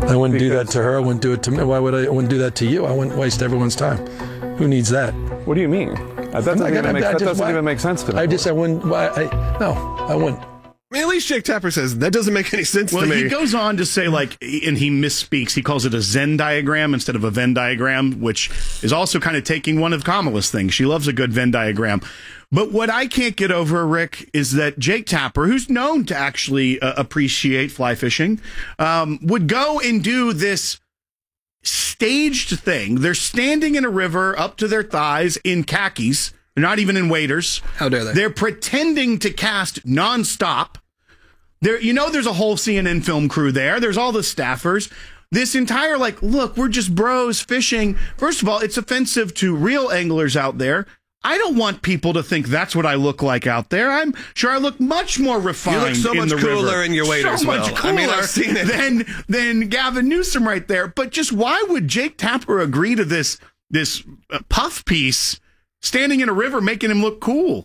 I wouldn't do that to her. I wouldn't do it to me. Why would I wouldn't do that to you? I wouldn't waste everyone's time. Who needs that? What do you mean? That doesn't even make sense to me. I wouldn't. I wouldn't. I mean, at least Jake Tapper says that doesn't make any sense to me. Well, he goes on to say, and he misspeaks. He calls it a Zen diagram instead of a Venn diagram, which is also kind of taking one of Kamala's things. She loves a good Venn diagram. But what I can't get over, Rick, is that Jake Tapper, who's known to actually appreciate fly fishing, would go and do this staged thing. They're standing in a river up to their thighs in khakis. They're not even in waders. How dare they? They're pretending to cast nonstop. There's a whole CNN film crew there. There's all the staffers. This entire, look, we're just bros fishing. First of all, it's offensive to real anglers out there. I don't want people to think that's what I look like out there. I'm sure I look much more refined. You look so much cooler in your waders. So much cooler I've seen it. than Gavin Newsom right there. But just why would Jake Tapper agree to this puff piece standing in a river making him look cool?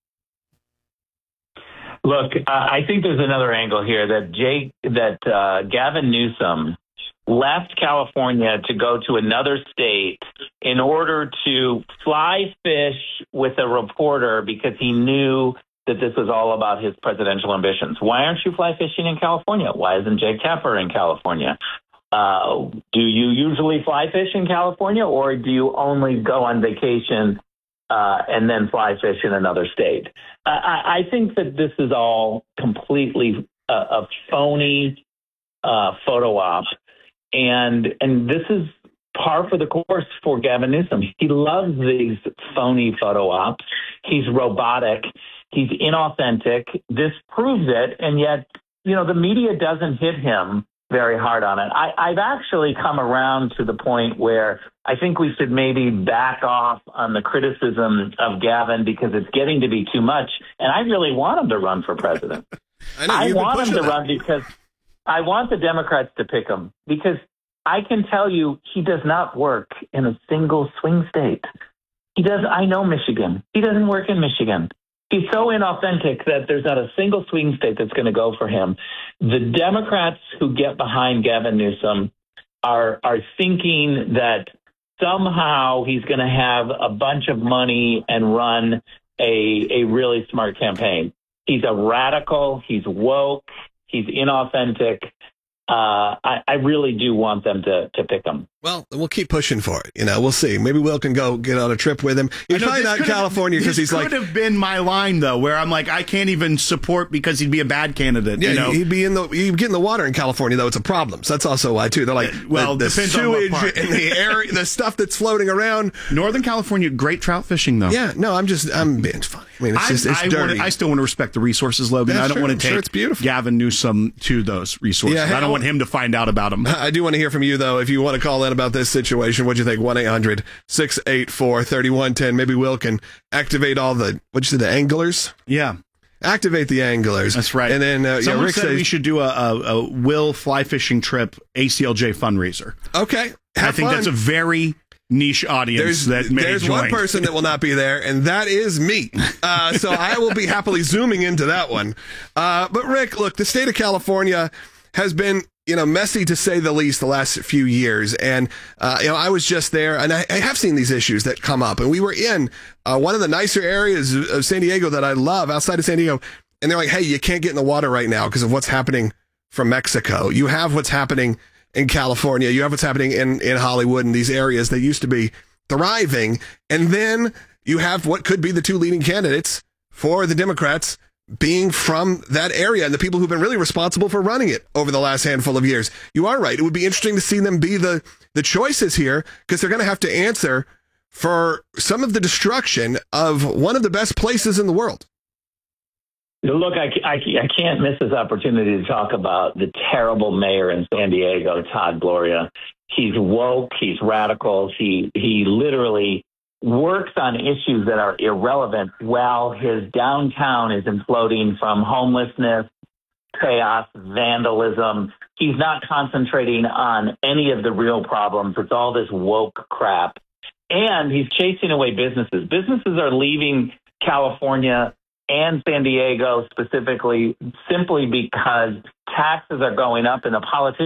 Look, I think there's another angle here that Gavin Newsom left California to go to another state in order to fly fish with a reporter because he knew that this was all about his presidential ambitions. Why aren't you fly fishing in California? Why isn't Jake Tapper in California? Do you usually fly fish in California, or do you only go on vacation and then fly fish in another state? I think that this is all completely a phony photo op. And this is par for the course for Gavin Newsom. He loves these phony photo ops. He's robotic. He's inauthentic. This proves it. And yet, the media doesn't hit him very hard on it. I've actually come around to the point where I think we should maybe back off on the criticism of Gavin because it's getting to be too much. And I really want him to run for president. I want him to run because I want the Democrats to pick him, because I can tell you he does not work in a single swing state. I know Michigan. He doesn't work in Michigan. He's so inauthentic that there's not a single swing state that's going to go for him. The Democrats who get behind Gavin Newsom are thinking that somehow he's going to have a bunch of money and run a really smart campaign. He's a radical. He's woke. He's inauthentic. I really do want them to pick him. Well, we'll keep pushing for it. We'll see. Maybe Will can go get on a trip with him. He's probably not in California because he's like. This could have been my line though, where I'm like, I can't even support because he'd be a bad candidate. Yeah, he'd get in the water in California though. It's a problem. So that's also why too. They're like, the sewage in the area, the stuff that's floating around. Northern California, great trout fishing though. Yeah, no, I'm being funny. I mean, it's dirty. I still want to respect the resources, Logan. I don't want to take Gavin Newsom to those resources. Yeah, I don't want him to find out about them. I do want to hear from you though. If you want to call in about this situation, what'd you think? 1-800-684-3110. Maybe Will can activate all the, the anglers? Yeah. Activate the anglers. That's right. And then Rick said we should do a Will fly fishing trip ACLJ fundraiser. Okay. I think that's a very niche audience there's one person that will not be there, and that is me. So I will be happily zooming into that one. But Rick, look, the state of California has been messy to say the least the last few years. And, I was just there and I have seen these issues that come up, and we were in one of the nicer areas of San Diego that I love outside of San Diego. And they're like, hey, you can't get in the water right now because of what's happening from Mexico. You have what's happening in California. You have what's happening in Hollywood and these areas that used to be thriving. And then you have what could be the two leading candidates for the Democrats being from that area and the people who've been really responsible for running it over the last handful of years. You are right. It would be interesting to see them be the choices here, because they're going to have to answer for some of the destruction of one of the best places in the world. Look, I can't miss this opportunity to talk about the terrible mayor in San Diego, Todd Gloria. He's woke. He's radical. He literally works on issues that are irrelevant while his downtown is imploding from homelessness, chaos, vandalism. He's not concentrating on any of the real problems. It's all this woke crap. And he's chasing away businesses. Businesses are leaving California and San Diego specifically simply because taxes are going up and the politicians